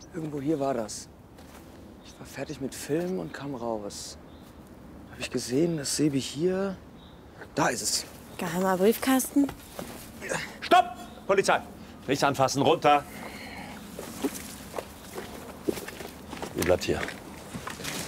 Irgendwo hier war das. Ich war fertig mit Filmen und kam raus. Habe ich gesehen, das Sebi hier. Da ist es. Geheimer Briefkasten? Stopp! Polizei! Nichts anfassen, runter. Ihr bleibt hier.